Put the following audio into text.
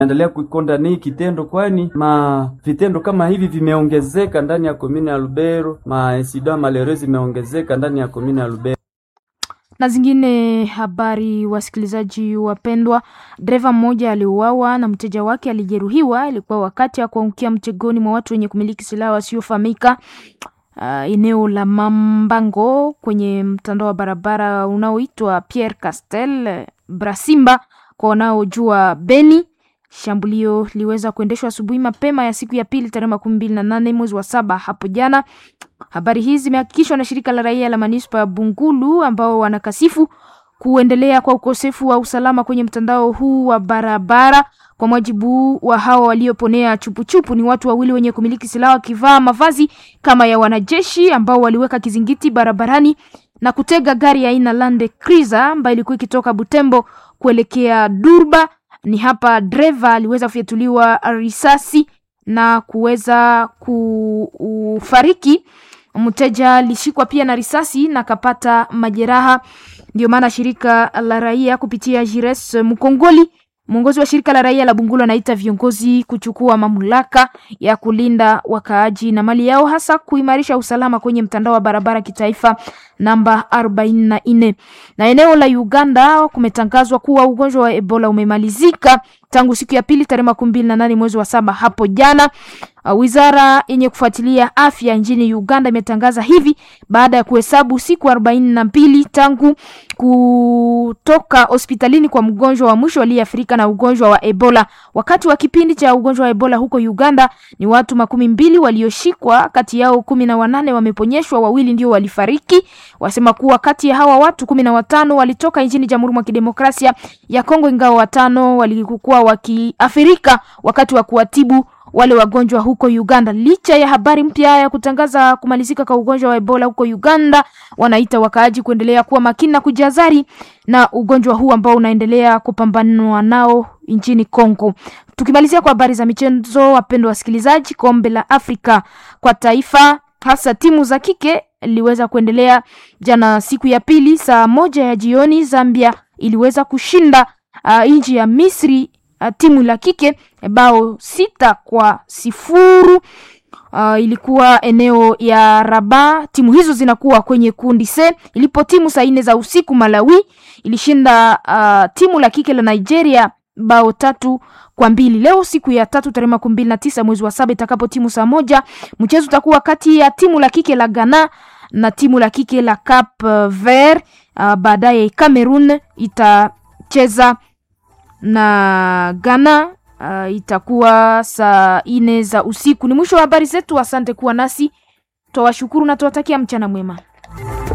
Endelea kukondani kitendo, kwani vitendo kama hivi vimeongezeka ndani ya komini ya Lubero, incident malheureux zimeongezeka ndani ya komini ya Lubero. Na zingine habari, wasikilizaji wapendwa, dereva mmoja aliuawa na mteja wake alijeruhiwa. Ilikuwa wakati ya kuangukia mtegoni mwa watu wenye kumiliki silaha wasiofahamika eneo la Mambango kwenye mtandao wa barabara unaoitwa Pierre Castel Brasimba kwa wanaojua Beni. Shambulio liweza kuendeshwa asubuhi mapema ya siku ya pili tarehe 28 mwezi wa 7 hapo jana. Habari hizi zimehakikishwa na shirika la raia la Manispa ya Bungulu ambao wanakasifu kuendelea kwa ukosefu wa usalama kwenye mtandao huu wa barabara. Kwa mujibu wa hawa walioponea chupuchupu, ni watu wawili wenye kumiliki silaha wakivaa mavazi kama ya wanajeshi ambao waliweka kizingiti barabarani na kutega gari ya aina Land Cruiser ambayo ilikuwa ikitoka Butembo kuelekea Durba. Ni hapa dreva aliweza kufyatuliwa risasi na kuweza kufariki. Mteja alishikwa pia na risasi na kapata majeraha. Ndio maana shirika la raia kupitia Jires Mukongoli, mwongozi wa shirika la raia la Bungulu, anaita viongozi kuchukua mamlaka ya kulinda wakaaji na mali yao, hasa kuimarisha usalama kwenye mtandao wa barabara kitaifa namba 44. Na eneo la Uganda kumetangazwa kuwa ugonjwa wa Ebola umemalizika tangu siku ya pili tarehe 28 mwezi wa 7 hapo jana. Wizara yenye kufuatilia afya nchini Uganda imetangaza hivi baada ya kuhesabu siku 42 tangu kutoka hospitalini kwa mgonjwa wa mwisho aliyeathirika na ugonjwa wa Ebola. Wakati wa kipindi cha ugonjwa wa Ebola huko Uganda ni watu 12 walioshikwa, kati yao 18 wameponyeshwa, 2 ndio walifariki. Wasema kuwa kati ya hawa watu 15 walitoka nchini Jamhuri ya Kidemokrasia ya Kongo, ingawa 5 walikuwa wakiathirika wakati wa kuwatibu wale wagonjwa huko Uganda. Licha ya habari mpya ya kutangaza kumalizika kwa ugonjwa wa Ebola huko Uganda, wanaita wakaaji kuendelea kuwa makini na kujihadhari na ugonjwa huu ambao unaendelea kupambanwa nao nchini Kongo. Tukimalizia kwa habari za michezo, wapendwa wasikilizaji, kombe la Afrika kwa taifa hasa timu za kike liweza kuendelea jana siku ya pili saa 1 ya jioni. Zambia iliweza kushinda nchi ya Misri timu la kike bao 6-0. Ilikuwa eneo ya Rabat. Timu hizo zinakuwa kwenye kundi C. Ilipo timu saa 4 za usiku Malawi ilishinda timu la kike la Nigeria bao 3-2. Leo siku ya 3 tarehe 29 mwezi wa 7 itakapo timu saa 1, mchezo utakuwa kati ya timu la kike la Ghana na timu la kike la Cap Vert. Baadaye Cameroon itacheza na Ghana, itakuwa saa 4 za usiku. Ni mwisho wa habari zetu. Asante kuwa nasi. Tuwashukuru na tuwatakia mchana mwema.